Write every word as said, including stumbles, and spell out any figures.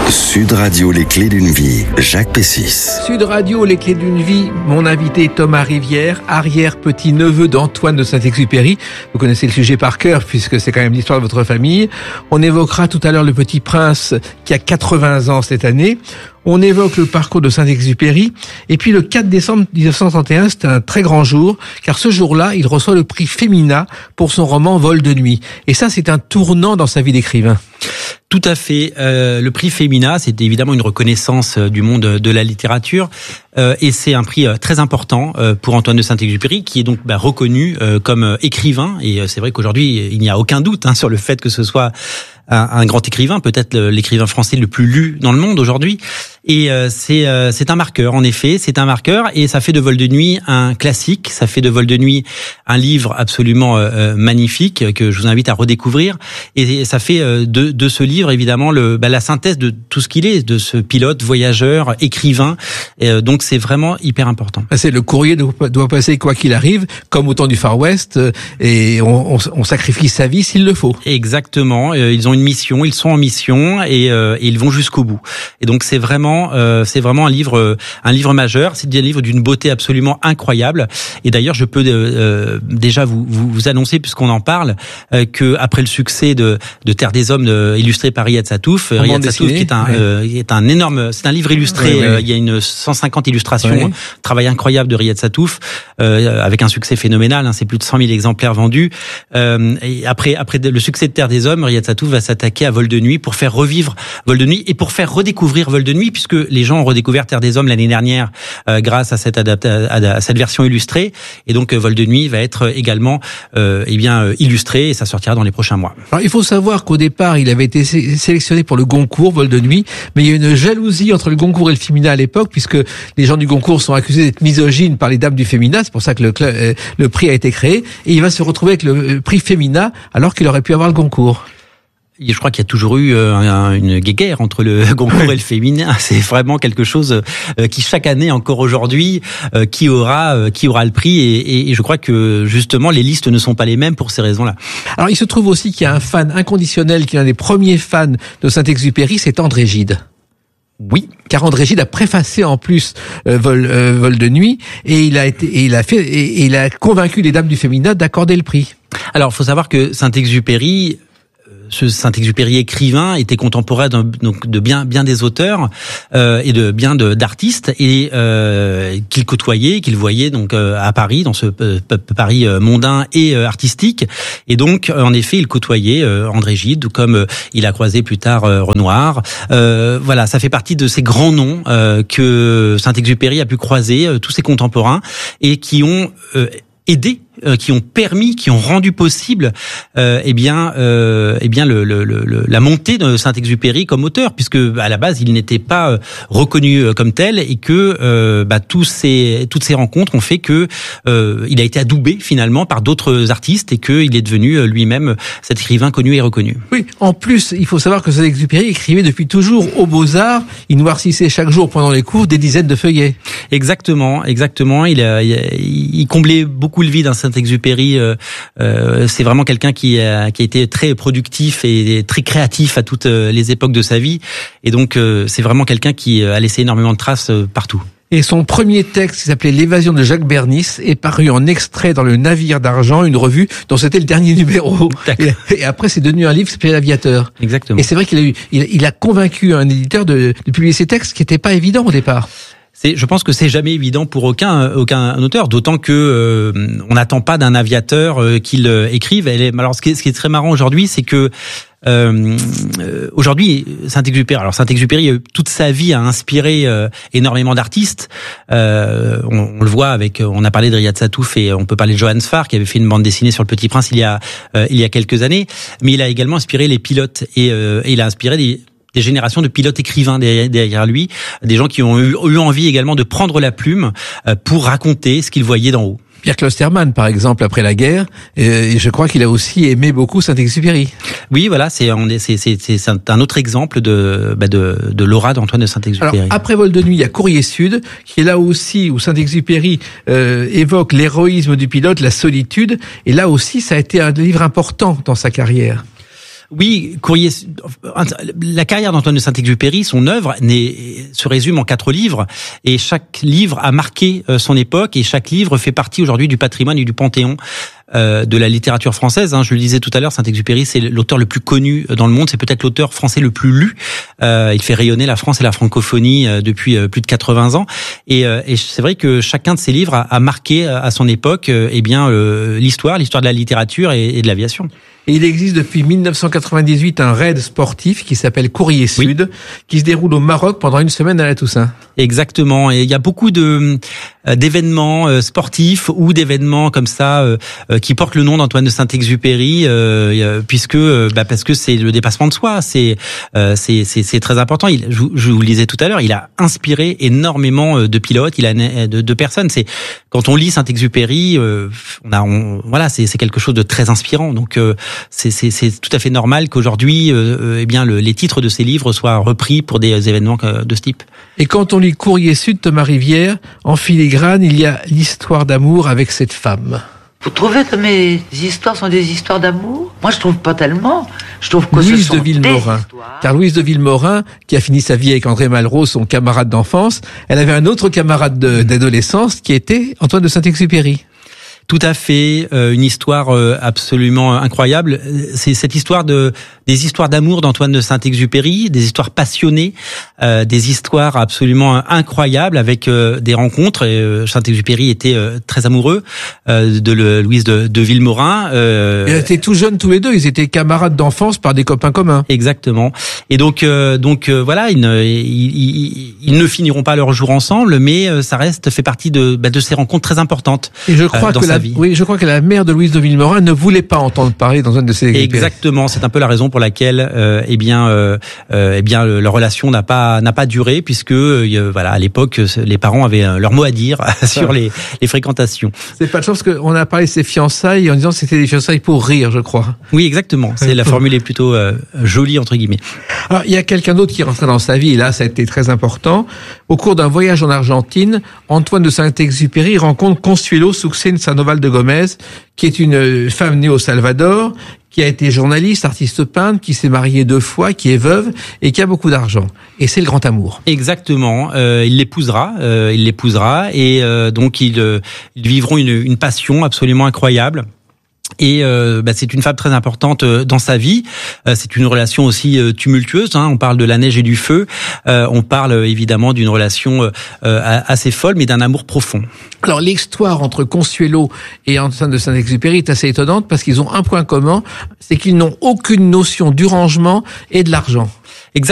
Sud Radio, les clés d'une vie, Jacques Pessis. Sud Radio, les clés d'une vie, mon invité Thomas Rivière, arrière-petit-neveu d'Antoine de Saint-Exupéry. Vous connaissez le sujet par cœur puisque c'est quand même l'histoire de votre famille. On évoquera tout à l'heure le Petit Prince qui a quatre-vingts ans cette année. On évoque le parcours de Saint-Exupéry. Et puis le quatre décembre mille neuf cent trente et un, c'est un très grand jour, car ce jour-là, il reçoit le prix Femina pour son roman Vol de nuit. Et ça, c'est un tournant dans sa vie d'écrivain. Tout à fait. Euh, le prix Femina, c'est évidemment une reconnaissance du monde de la littérature. Euh, et c'est un prix euh, très important euh, pour Antoine de Saint-Exupéry, qui est donc bah, reconnu euh, comme euh, écrivain. Et euh, c'est vrai qu'aujourd'hui, il n'y a aucun doute hein, sur le fait que ce soit un, un grand écrivain, peut-être l'écrivain français le plus lu dans le monde aujourd'hui. Et euh, c'est euh, c'est un marqueur, en effet, c'est un marqueur, et ça fait de Vol de nuit un classique, ça fait de Vol de nuit un livre absolument euh, magnifique que je vous invite à redécouvrir. Et ça fait euh, de, de ce livre évidemment le, bah, la synthèse de tout ce qu'il est, de ce pilote, voyageur, écrivain. Et, euh, donc c'est vraiment hyper important. C'est le courrier doit, doit passer quoi qu'il arrive, comme au temps du Far West, et on, on, on sacrifie sa vie s'il le faut. Exactement. Ils ont une mission, ils sont en mission et, euh, et ils vont jusqu'au bout. Et donc c'est vraiment Euh, c'est vraiment un livre, un livre majeur. C'est un livre d'une beauté absolument incroyable. Et d'ailleurs, je peux euh, déjà vous, vous, vous annoncer, puisqu'on en parle, euh, que après le succès de, de Terre des Hommes, de, illustré par Riyad Sattouf, en Riyad Sattouf qui est un, ouais. euh, est un énorme, c'est un livre illustré. Ouais, ouais. Euh, il y a une cent cinquante illustrations, Ouais. travail incroyable de Riyad Sattouf, euh, avec un succès phénoménal. Hein, c'est plus de cent mille exemplaires vendus. Euh, et après, après le succès de Terre des Hommes, Riyad Sattouf va s'attaquer à Vol de nuit pour faire revivre Vol de nuit et pour faire redécouvrir Vol de nuit, puisque les gens ont redécouvert Terre des Hommes l'année dernière euh, grâce à cette adapta- à cette version illustrée, et donc euh, Vol de nuit va être également euh, eh bien euh, illustré, et ça sortira dans les prochains mois. Alors, il faut savoir qu'au départ, il avait été sé- sélectionné pour le Goncourt, Vol de nuit, mais il y a une jalousie entre le Goncourt et le Femina à l'époque, puisque les gens du Goncourt sont accusés d'être misogynes par les dames du Femina, c'est pour ça que le, cl- euh, le prix a été créé, et il va se retrouver avec le prix Femina alors qu'il aurait pu avoir le Goncourt. Je crois qu'il y a toujours eu euh, une guéguerre entre le Goncourt et le Féminin. C'est vraiment quelque chose euh, qui chaque année, encore aujourd'hui, euh, qui aura euh, qui aura le prix. Et, et je crois que justement les listes ne sont pas les mêmes pour ces raisons-là. Alors il se trouve aussi qu'il y a un fan inconditionnel, qui est un des premiers fans de Saint-Exupéry, c'est André Gide. Oui, car André Gide a préfacé en plus euh, Vol, euh, Vol de nuit, et il a été, et il a fait, et, et il a convaincu les dames du Féminin d'accorder le prix. Alors, il faut savoir que Saint-Exupéry, ce Saint-Exupéry écrivain, était contemporain de, donc de bien bien des auteurs euh, et de bien de, d'artistes, et euh, qu'il côtoyait, qu'il voyait donc euh, à Paris, dans ce euh, Paris euh, mondain et euh, artistique. Et donc, en effet, il côtoyait euh, André Gide, comme euh, il a croisé plus tard euh, Renoir. Euh, voilà, ça fait partie de ces grands noms euh, que Saint-Exupéry a pu croiser, euh, tous ses contemporains, et qui ont euh, aidé, euh, qui ont permis, qui ont rendu possible, euh, eh bien, euh, eh bien, le, le, le, la montée de Saint-Exupéry comme auteur, puisque à la base il n'était pas euh, reconnu comme tel, et que euh, bah, tous ces, toutes ces rencontres ont fait que euh, il a été adoubé finalement par d'autres artistes, et qu'il est devenu lui-même cet écrivain connu et reconnu. Oui, en plus, il faut savoir que Saint-Exupéry écrivait depuis toujours aux Beaux-Arts. Il noircissait chaque jour pendant les cours des dizaines de feuillets. Exactement, exactement. Il, a, il, a, il comblait beaucoup le vide. Hein, Saint-Exupéry, euh, euh, c'est vraiment quelqu'un qui a, qui a été très productif et très créatif à toutes les époques de sa vie. Et donc, euh, c'est vraiment quelqu'un qui a laissé énormément de traces partout. Et son premier texte, qui s'appelait L'évasion de Jacques Bernis, est paru en extrait dans le Navire d'Argent, une revue dont c'était le dernier numéro. Et, et après, c'est devenu un livre qui s'appelait L'Aviateur. Exactement. Et c'est vrai qu'il a eu, il, il a convaincu un éditeur de, de publier ses textes, qui n'était pas évident au départ. C'est, je pense que c'est jamais évident pour aucun aucun auteur, d'autant que euh, on n'attend pas d'un aviateur euh, qu'il euh, écrive. Elle est, alors ce qui est, ce qui est très marrant aujourd'hui, c'est que euh, aujourd'hui Saint-Exupéry, alors Saint-Exupéry toute sa vie a inspiré euh, énormément d'artistes. Euh, on, on le voit avec, on a parlé de Riyad Sattouf, et on peut parler de Johann Sfar qui avait fait une bande dessinée sur le Petit Prince il y a euh, il y a quelques années. Mais il a également inspiré les pilotes, et, euh, et il a inspiré des des générations de pilotes écrivains derrière lui, des gens qui ont eu, eu envie également de prendre la plume pour raconter ce qu'ils voyaient d'en haut. Pierre Clostermann, par exemple, après la guerre, et je crois qu'il a aussi aimé beaucoup Saint-Exupéry. Oui, voilà, c'est c'est c'est c'est un autre exemple de bah de de l'aura d'Antoine de Saint-Exupéry. Alors, après Vol de nuit, il y a Courrier Sud, qui est là aussi où Saint-Exupéry euh, évoque l'héroïsme du pilote, la solitude, et là aussi, ça a été un livre important dans sa carrière. Oui, Courrier. La carrière d'Antoine de Saint-Exupéry, son œuvre, se résume en quatre livres, et chaque livre a marqué son époque, et chaque livre fait partie aujourd'hui du patrimoine et du panthéon euh, de la littérature française. Hein. Je le disais tout à l'heure, Saint-Exupéry, c'est l'auteur le plus connu dans le monde, c'est peut-être l'auteur français le plus lu. Euh, il fait rayonner la France et la francophonie euh, depuis euh, plus de quatre-vingts ans, et, euh, et c'est vrai que chacun de ces livres a, a marqué à son époque euh, eh bien euh, l'histoire, l'histoire de la littérature et, et de l'aviation. Et il existe depuis mille neuf cent quatre-vingt-dix-huit un raid sportif qui s'appelle Courrier Sud, oui, qui se déroule au Maroc pendant une semaine à la Toussaint. Exactement. Et il y a beaucoup de d'événements sportifs ou d'événements comme ça euh, qui portent le nom d'Antoine de Saint-Exupéry, euh, puisque bah, parce que c'est le dépassement de soi. C'est euh, c'est c'est c'est très important. Il, je, je vous le disais tout à l'heure, il a inspiré énormément de pilotes, il a de, de personnes. C'est quand on lit Saint-Exupéry, euh, on a on, voilà, c'est c'est quelque chose de très inspirant. Donc euh, C'est, c'est, c'est tout à fait normal qu'aujourd'hui, euh, eh bien, le, les titres de ces livres soient repris pour des événements de ce type. Et quand on lit Courrier Sud, Thomas Rivière, en filigrane, il y a l'histoire d'amour avec cette femme. Vous trouvez que mes histoires sont des histoires d'amour ? Moi, je trouve pas tellement. Je trouve que Louise ce sont de Villemorin. Car Louise de Villemorin, qui a fini sa vie avec André Malraux, son camarade d'enfance, elle avait un autre camarade de, d'adolescence qui était Antoine de Saint-Exupéry. Tout à fait, euh, une histoire euh, absolument incroyable. C'est cette histoire de des histoires d'amour d'Antoine de Saint-Exupéry, des histoires passionnées, euh, des histoires absolument incroyables avec euh, des rencontres. Et, euh, Saint-Exupéry était euh, très amoureux euh, de le, Louise de, de Villemorin. Euh, ils étaient tout jeunes tous les deux. Ils étaient camarades d'enfance par des copains communs. Exactement. Et donc, euh, donc euh, voilà, ils ne, ils, ils, ils ne finiront pas leur jour ensemble, mais euh, ça reste fait partie de bah, de ces rencontres très importantes. Et je crois euh, dans que sa la, vie. Oui, je crois que la mère de Louise de Villemorin ne voulait pas entendre parler d'Antoine de Saint-Exupéry. Exactement, c'est un peu la raison pour laquelle, euh, eh bien, euh, euh, eh bien, leur relation n'a pas n'a pas duré, puisque euh, voilà, à l'époque, les parents avaient leur mot à dire sur les, les fréquentations. C'est pas de chance qu'on a parlé de ses fiançailles en disant que c'était des fiançailles pour rire, je crois. Oui, exactement. C'est la formule est plutôt euh, jolie entre guillemets. Alors, il y a quelqu'un d'autre qui est rentré dans sa vie, et là, ça a été très important. Au cours d'un voyage en Argentine, Antoine de Saint-Exupéry rencontre Consuelo Succinto Sandoval de Gomez, qui est une femme née au Salvador, qui a été journaliste, artiste peintre, qui s'est mariée deux fois, qui est veuve et qui a beaucoup d'argent. Et c'est le grand amour. Exactement. Euh, il l'épousera, euh, il l'épousera, et euh, donc ils, euh, ils vivront une, une passion absolument incroyable. Et euh, bah, c'est une femme très importante dans sa vie. Euh, c'est une relation aussi euh, tumultueuse. Hein. On parle de la neige et du feu. Euh, on parle euh, évidemment d'une relation euh, assez folle, mais d'un amour profond. Alors l'histoire entre Consuelo et Antoine de Saint-Exupéry est assez étonnante parce qu'ils ont un point commun, c'est qu'ils n'ont aucune notion du rangement et de l'argent.